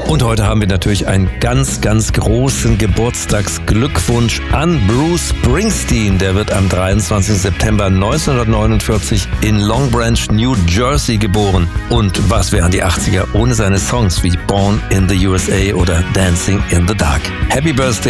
Und heute haben wir natürlich einen ganz, ganz großen Geburtstagsglückwunsch an Bruce Springsteen. Der wird am 23. September 1949 in Long Branch, New Jersey geboren. Und was wären die 80er ohne seine Songs wie Born in the USA oder Dancing in the Dark? Happy Birthday